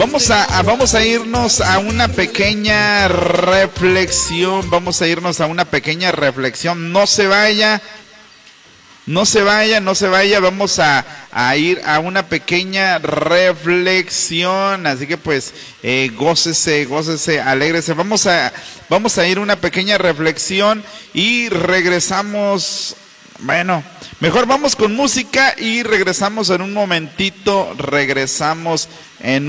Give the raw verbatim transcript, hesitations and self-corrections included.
Vamos a, a, vamos a irnos a una pequeña reflexión, vamos a irnos a una pequeña reflexión, no se vaya, no se vaya, no se vaya, vamos a, a ir a una pequeña reflexión, así que pues eh, gócese, gócese, alégrese, vamos a, vamos a ir a una pequeña reflexión y regresamos, bueno, mejor vamos con música y regresamos en un momentito, regresamos en